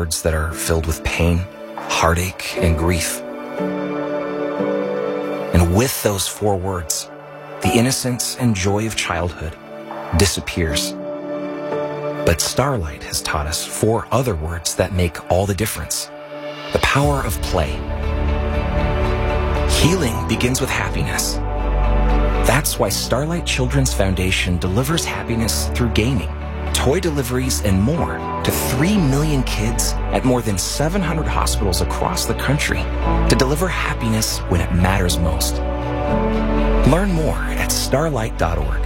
words that are filled with pain, heartache, and grief. And with those 4 words, the innocence and joy of childhood disappears. But Starlight has taught us 4 other words that make all the difference. The power of play. Healing begins with happiness. That's why Starlight Children's Foundation delivers happiness through gaming, toy deliveries, and more to 3 million kids at more than 700 hospitals across the country to deliver happiness when it matters most. Learn more at starlight.org.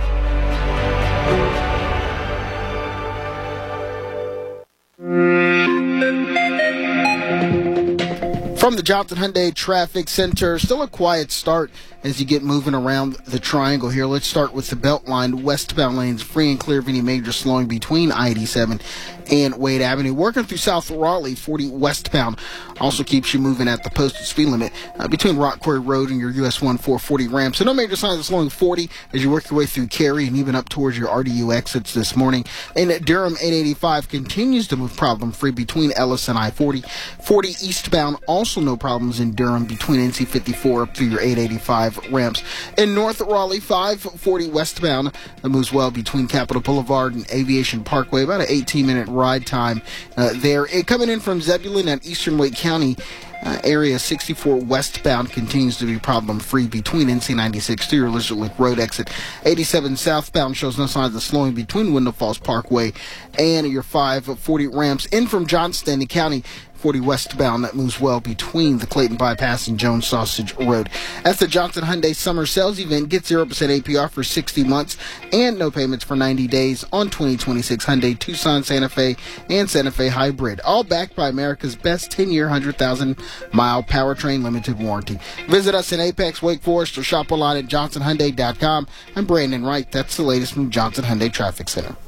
From the Johnson Hyundai Traffic Center, still a quiet start as you get moving around the triangle here. Let's start with the Beltline. Westbound lanes free and clear of any major slowing between I-87 and Wade Avenue. Working through South Raleigh, 40 westbound also keeps you moving at the posted speed limit between Rock Quarry Road and your US 1 440 ramp. So no major signs of slowing 40 as you work your way through Cary and even up towards your RDU exits this morning. And Durham 885 continues to move problem-free between Ellis and I-40. 40 eastbound, also no problems in Durham between NC 54 up through your 885 ramps. In North Raleigh, 540 westbound moves well between Capitol Boulevard and Aviation Parkway. About an 18-minute ride time there. Coming in from Zebulon at Eastern Wake County, area 64 westbound continues to be problem-free between NC 96 to your Lizard Lake Road exit. 87 southbound shows no signs of slowing between Wendell Falls Parkway and your 540 ramps. In from Johnston County, 40 westbound that moves well between the Clayton Bypass and Jones Sausage Road. That's the Johnson Hyundai Summer Sales Event. Get 0% APR for 60 months and no payments for 90 days on 2026 Hyundai Tucson, Santa Fe, and Santa Fe Hybrid. All backed by America's best 10-year, 100,000-mile powertrain limited warranty. Visit us in Apex, Wake Forest, or shop online at johnsonhyundai.com. I'm Brandon Wright. That's the latest from Johnson Hyundai Traffic Center.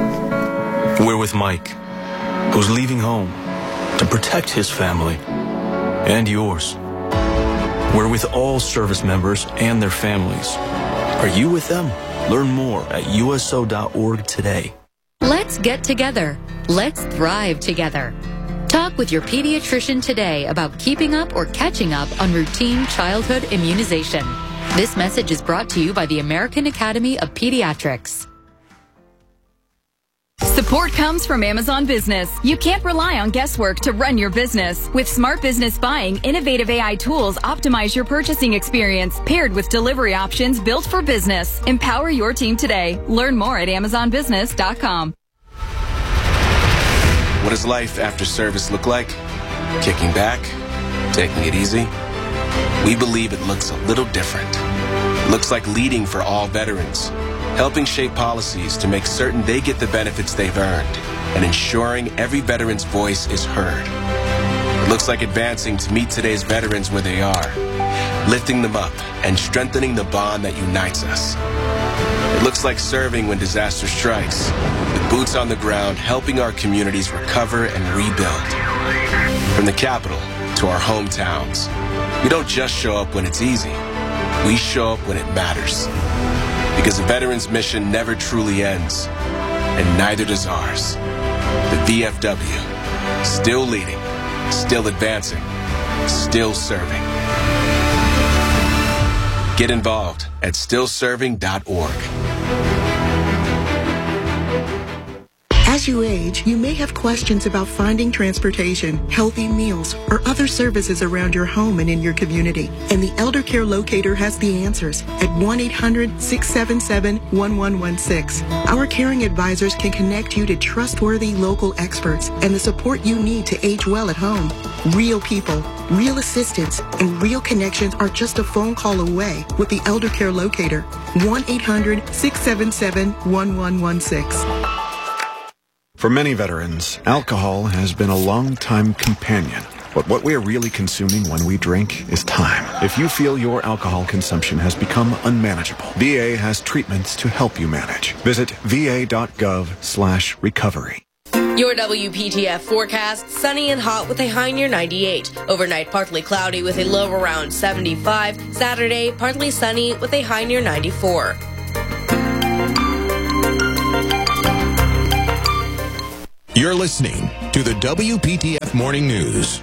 We're with Mike, who's leaving home to protect his family and yours. We're with all service members and their families. Are you with them? Learn more at USO.org today. Let's get together. Let's thrive together. Talk with your pediatrician today about keeping up or catching up on routine childhood immunization. This message is brought to you by the American Academy of Pediatrics. Support comes from Amazon Business. You can't rely on guesswork to run your business. With Smart Business Buying, innovative AI tools optimize your purchasing experience, paired with delivery options built for business. Empower your team today. Learn more at AmazonBusiness.com. What does life after service look like? Kicking back? Taking it easy? We believe it looks a little different. It looks like leading for all veterans, helping shape policies to make certain they get the benefits they've earned, and ensuring every veteran's voice is heard. It looks like advancing to meet today's veterans where they are, lifting them up and strengthening the bond that unites us. It looks like serving when disaster strikes, with boots on the ground helping our communities recover and rebuild. From the Capitol to our hometowns, we don't just show up when it's easy. We show up when it matters. Because a veteran's mission never truly ends, and neither does ours. The VFW, still leading, still advancing, still serving. Get involved at stillserving.org. As you age, you may have questions about finding transportation, healthy meals, or other services around your home and in your community. And the Elder Care Locator has the answers at 1-800-677-1116. Our caring advisors can connect you to trustworthy local experts and the support you need to age well at home. Real people, real assistance, and real connections are just a phone call away with the Elder Care Locator. 1-800-677-1116. For many veterans, alcohol has been a long-time companion. But what we are really consuming when we drink is time. If you feel your alcohol consumption has become unmanageable, VA has treatments to help you manage. Visit va.gov/recovery. Your WPTF forecast, sunny and hot with a high near 98. Overnight, partly cloudy with a low around 75. Saturday, partly sunny with a high near 94. You're listening to the WPTF Morning News.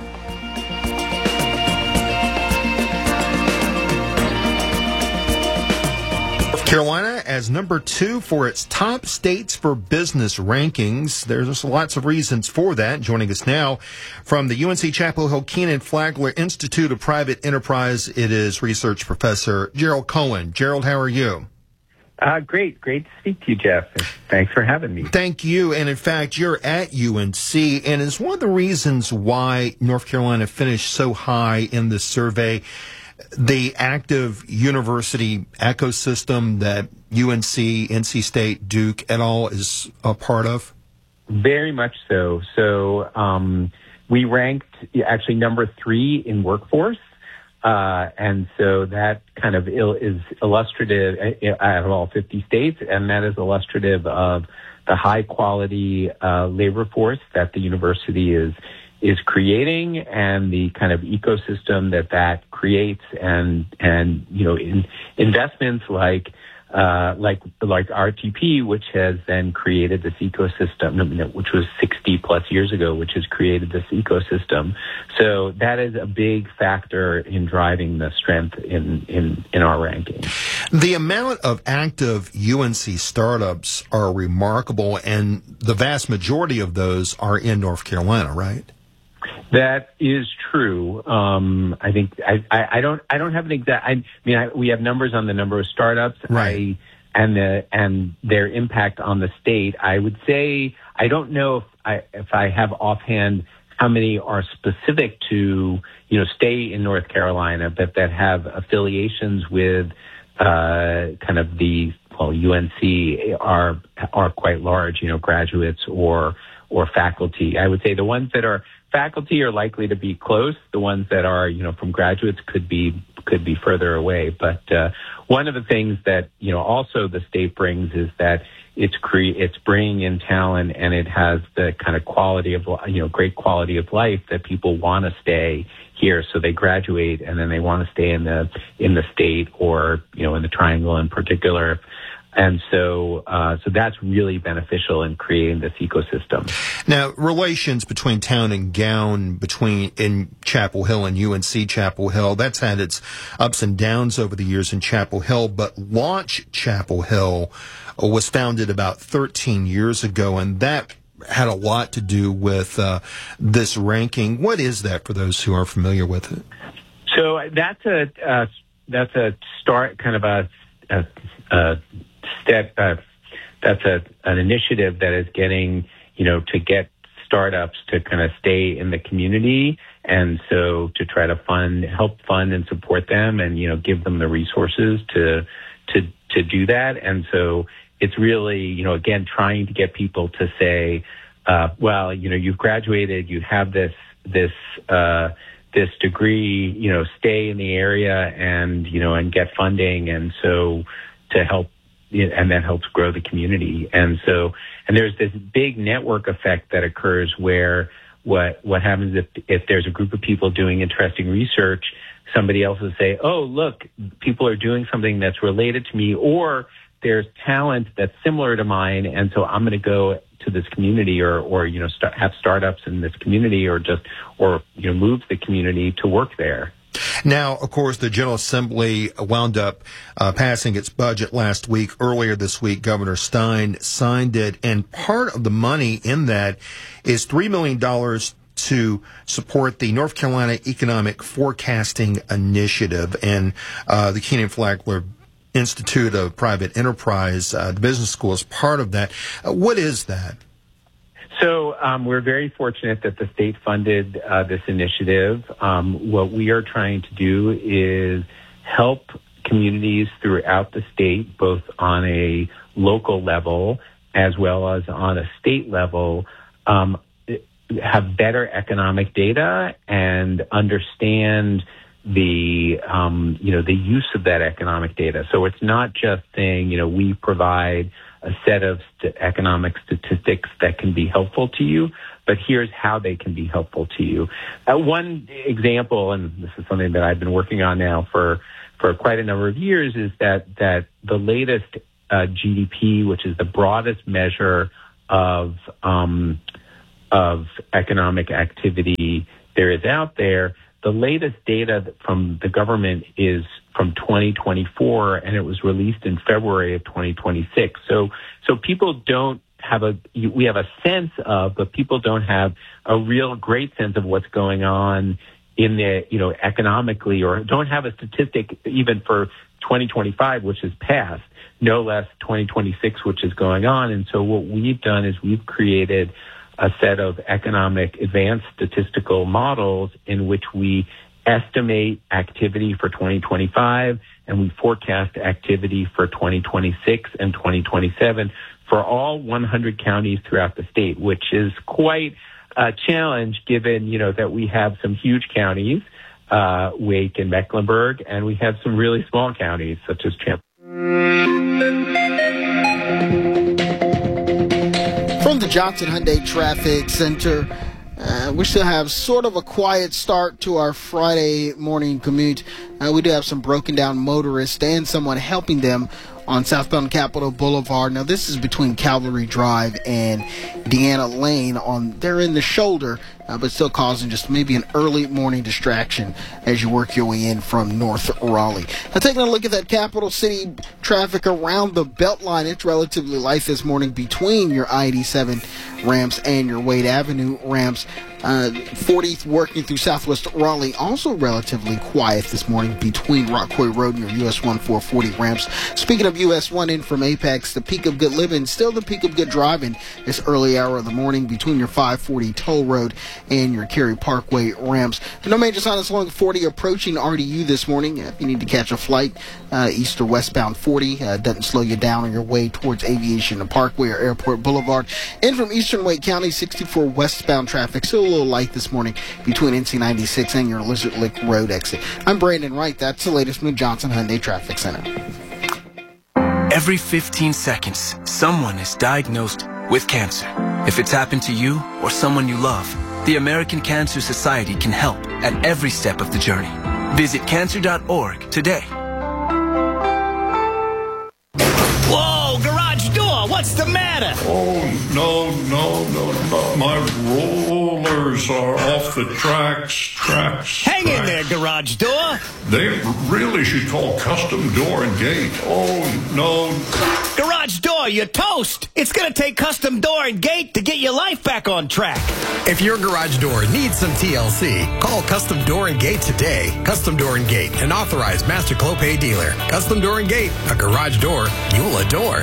Carolina as number 2 for its top states for business rankings. There's lots of reasons for that. Joining us now from the UNC Chapel Hill Kenan Flagler Institute of Private Enterprise, it is research professor Gerald Cohen. Gerald, how are you? Great to speak to you, Jeff. Thanks for having me. Thank you. And in fact, you're at UNC, and it's one of the reasons why North Carolina finished so high in this survey. The active university ecosystem that UNC, NC State, Duke, et al. Is a part of? Very much so. So we ranked actually number 3 in workforce. And so that kind of is illustrative out of all 50 states, and that is illustrative of the high quality labor force that the university is creating, and the kind of ecosystem that creates, and investments like RTP, which has then created this ecosystem, which was 60 plus years ago, which has created this ecosystem. So that is a big factor in driving the strength in our ranking. The amount of active UNC startups are remarkable, and the vast majority of those are in North Carolina, right? That is true. I think I don't have an exact. We have numbers on the number of startups, right, and their impact on the state. I would say I don't know if I have offhand how many are specific to stay in North Carolina, but that have affiliations with kind of UNC are quite large. Graduates or faculty. I would say the ones that are faculty are likely to be close. The ones that are, from graduates could be further away. But one of the things that also the state brings is that it's bringing in talent, and it has the kind of quality of great quality of life that people want to stay here. So they graduate and then they want to stay in the state, or in the Triangle in particular. And so that's really beneficial in creating this ecosystem. Now, relations between town and gown in Chapel Hill and UNC Chapel Hill, that's had its ups and downs over the years in Chapel Hill, but Launch Chapel Hill was founded about 13 years ago, and that had a lot to do with this ranking. What is that for those who are familiar with it? So that's a start, kind of a step. That's an initiative that is getting, to get startups to kind of stay in the community, and so to try to help fund and support them, and give them the resources to do that. And so it's really, again, trying to get people to say, well, you've graduated, you have this degree, stay in the area and get funding, and so to help. And that helps grow the community. And there's this big network effect that occurs where what happens if there's a group of people doing interesting research, somebody else will say, oh, look, people are doing something that's related to me, or there's talent that's similar to mine, and so I'm going to go to this community, or have startups in this community, or move the community to work there. Now, of course, the General Assembly wound up passing its budget last week. Earlier this week, Governor Stein signed it, and part of the money in that is $3 million to support the North Carolina Economic Forecasting Initiative, and the Kenan Flagler Institute of Private Enterprise, the business school, is part of that. What is that? So we're very fortunate that the state funded this initiative. What we are trying to do is help communities throughout the state, both on a local level as well as on a state level, have better economic data and understand the use of that economic data. So it's not just saying, we provide a set of economic statistics that can be helpful to you, but here's how they can be helpful to you. One example, and this is something that I've been working on now for quite a number of years, is that the latest GDP, which is the broadest measure of of economic activity there is out there. The latest data from the government is from 2024, and it was released in February of 2026. So people don't have we have a sense of, but people don't have a real great sense of what's going on in the, economically, or don't have a statistic even for 2025, which is past, no less 2026, which is going on. And so what we've done is we've created a set of economic advanced statistical models in which we estimate activity for 2025 and we forecast activity for 2026 and 2027 for all 100 counties throughout the state, which is quite a challenge given, that we have some huge counties, Wake and Mecklenburg, and we have some really small counties such as Champlain. From the Johnson Hyundai Traffic Center, we still have sort of a quiet start to our Friday morning commute. We do have some broken down motorists and someone helping them on southbound Capitol Boulevard. Now, this is between Cavalry Drive and Deanna Lane. They're in the shoulder, but still causing just maybe an early morning distraction as you work your way in from North Raleigh. Now, taking a look at that Capital City traffic around the Beltline, it's relatively light this morning between your I-87 ramps and your Wade Avenue ramps. 40th working through Southwest Raleigh, also relatively quiet this morning between Rockaway Road and your US 1 440 ramps. Speaking of US 1 in from Apex, the peak of good living, still the peak of good driving this early hour of the morning between your 540 Toll Road and your Cary Parkway ramps. No major signs along 40 approaching RDU this morning. If you need to catch a flight, east or westbound 40 doesn't slow you down on your way towards Aviation Parkway or Airport Boulevard. And from Eastern Wake County, 64 westbound traffic still a little light this morning between NC 96 and your Lizard Lick Road exit. I'm Brandon Wright. That's the latest from the Johnson Hyundai Traffic Center. Every 15 seconds, someone is diagnosed with cancer. If it's happened to you or someone you love, the American Cancer Society can help at every step of the journey. Visit cancer.org today. Whoa, garage door, what's the matter? Oh, no. My rollers are off the tracks. Hang in there, garage door. They really should call Custom Door and Gate. Oh, no. Garage door, you're toast. It's going to take Custom Door and Gate to get your life back on track. If your garage door needs some TLC, call Custom Door and Gate today. Custom Door and Gate, an authorized Master Clopay dealer. Custom Door and Gate, a garage door you'll adore.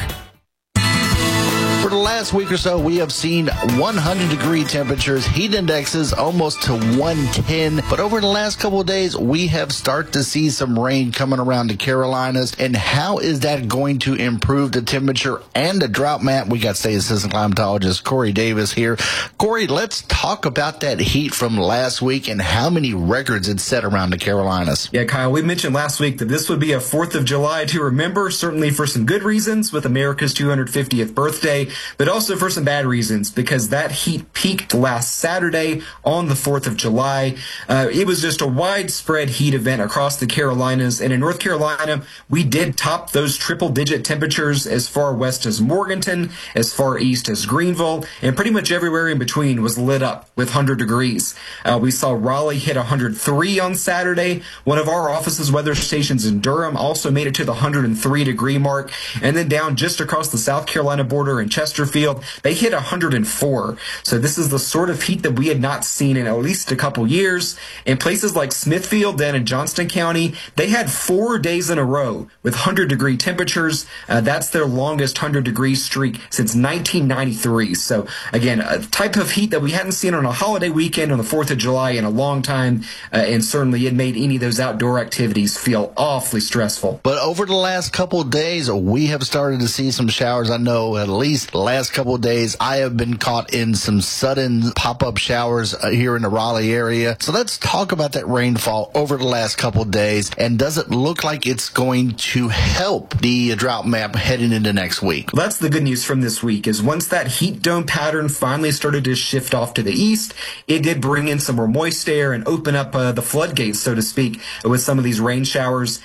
For the last week or so, we have seen 100-degree temperatures, heat indexes almost to 110. But over the last couple of days, we have started to see some rain coming around the Carolinas. And how is that going to improve the temperature and the drought map? We got State Assistant Climatologist Corey Davis here. Corey, let's talk about that heat from last week and how many records it set around the Carolinas. Yeah, Kyle, we mentioned last week that this would be a 4th of July to remember, certainly for some good reasons with America's 250th birthday, but also for some bad reasons, because that heat peaked last Saturday on the 4th of July. It was just a widespread heat event across the Carolinas, and in North Carolina, we did top those triple-digit temperatures as far west as Morganton, as far east as Greenville, and pretty much everywhere in between was lit up with 100 degrees. We saw Raleigh hit 103 on Saturday. One of our office's weather stations in Durham also made it to the 103-degree mark, and then down just across the South Carolina border in Chesterfield, they hit 104. So this is the sort of heat that we had not seen in at least a couple years. In places like Smithfield, down in Johnston County, they had 4 days in a row with 100-degree temperatures. That's their longest 100-degree streak since 1993. So again, a type of heat that we hadn't seen on a holiday weekend on the 4th of July in a long time, and certainly it made any of those outdoor activities feel awfully stressful. But over the last couple of days, we have started to see some showers. I know at least last couple of days, I have been caught in some sudden pop-up showers here in the Raleigh area. So let's talk about that rainfall over the last couple of days. And does it look like it's going to help the drought map heading into next week? Well, that's the good news from this week, is once that heat dome pattern finally started to shift off to the east, it did bring in some more moist air and open up the floodgates, so to speak, with some of these rain showers.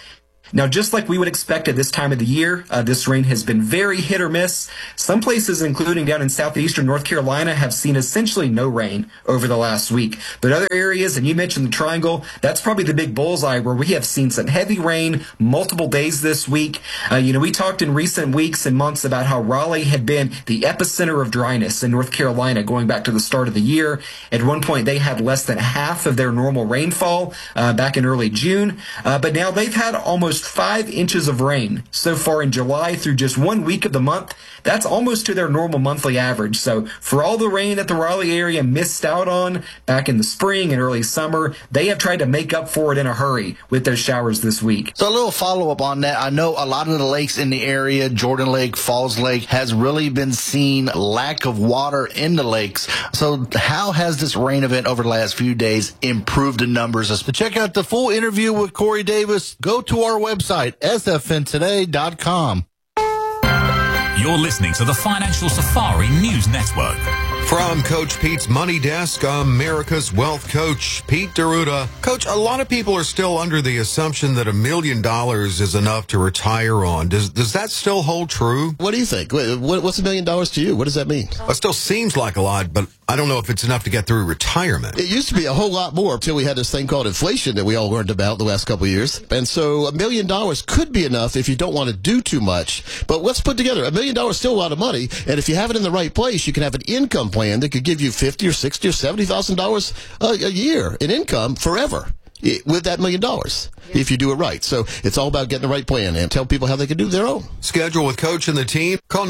Now, just like we would expect at this time of the year, this rain has been very hit or miss. Some places, including down in southeastern North Carolina, have seen essentially no rain over the last week. But other areas, and you mentioned the Triangle, that's probably the big bullseye where we have seen some heavy rain multiple days this week. We talked in recent weeks and months about how Raleigh had been the epicenter of dryness in North Carolina going back to the start of the year. At one point, they had less than half of their normal rainfall back in early June. But now they've had almost 5 inches of rain so far in July through just 1 week of the month. That's almost to their normal monthly average. So for all the rain that the Raleigh area missed out on back in the spring and early summer, they have tried to make up for it in a hurry with those showers this week. So a little follow-up on that. I know a lot of the lakes in the area, Jordan Lake, Falls Lake, has really been seen lack of water in the lakes. So how has this rain event over the last few days improved the numbers? To check out the full interview with Corey Davis, go to our website, sfntoday.com. You're listening to the Financial Safari News Network. From Coach Pete's Money Desk, America's Wealth Coach, Pete D'Arruda. Coach, a lot of people are still under the assumption that $1 million is enough to retire on. Does that still hold true? What do you think? What's $1 million to you? What does that mean? It still seems like a lot, but I don't know if it's enough to get through retirement. It used to be a whole lot more until we had this thing called inflation that we all learned about the last couple of years. And so $1 million could be enough if you don't want to do too much. But let's put together $1 million is still a lot of money. And if you have it in the right place, you can have an income plan that could give you $50,000 or $60,000 or $70,000 a year in income forever with that $1 million if you do it right. So it's all about getting the right plan and tell people how they can do their own. Schedule with Coach and the team. Call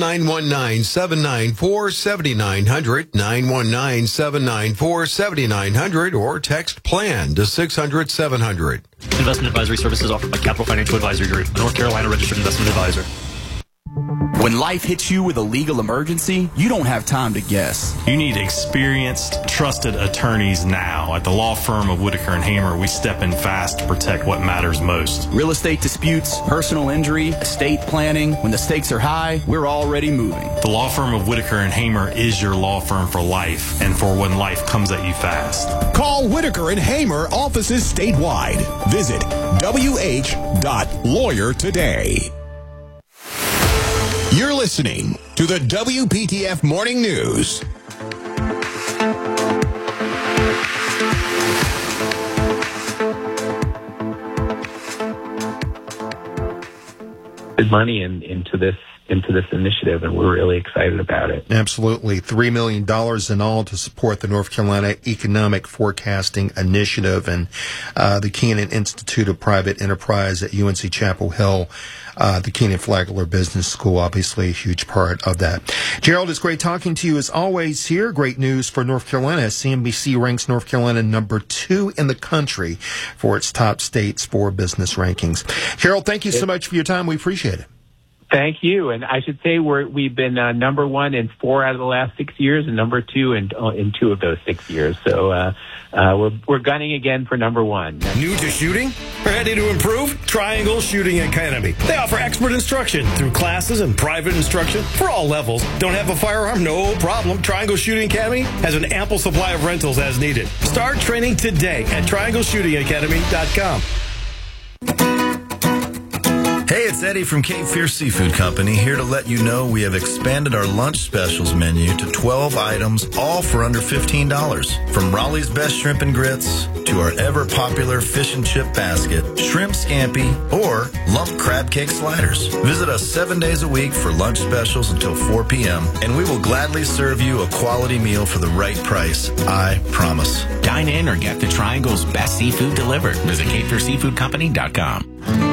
919-794-7900, 919-794-7900, or text PLAN to 600-700. Investment advisory services offered by Capital Financial Advisory Group, a North Carolina registered investment advisor. When life hits you with a legal emergency, you don't have time to guess. You need experienced, trusted attorneys now. At the law firm of Whitaker and Hamer, we step in fast to protect what matters most. Real estate disputes, personal injury, estate planning. When the stakes are high, we're already moving. The law firm of Whitaker and Hamer is your law firm for life and for when life comes at you fast. Call Whitaker and Hamer offices statewide. Visit wh.lawyer today. You're listening to the WPTF Morning News. Money into this initiative, and we're really excited about it. Absolutely. $3 million in all to support the North Carolina Economic Forecasting Initiative and the Kenan Institute of Private Enterprise at UNC Chapel Hill. The Kenan Flagler Business School, obviously a huge part of that. Gerald, it's great talking to you as always here. Great news for North Carolina. CNBC ranks North Carolina number 2 in the country for its top states for business rankings. Gerald, thank you so much for your time. We appreciate it. Thank you. And I should say we've been number 1 in 4 out of the last 6 years and number 2 in 2 of those 6 years. So we're gunning again for number 1. New to shooting? Ready to improve? Triangle Shooting Academy. They offer expert instruction through classes and private instruction for all levels. Don't have a firearm? No problem. Triangle Shooting Academy has an ample supply of rentals as needed. Start training today at triangleshootingacademy.com. Hey, it's Eddie from Cape Fear Seafood Company, here to let you know we have expanded our lunch specials menu to 12 items, all for under $15. From Raleigh's best shrimp and grits to our ever-popular fish and chip basket, shrimp scampi, or lump crab cake sliders. Visit us 7 days a week for lunch specials until 4 p.m., and we will gladly serve you a quality meal for the right price, I promise. Dine in or get the Triangle's best seafood delivered. Visit CapeFearSeafoodCompany.com.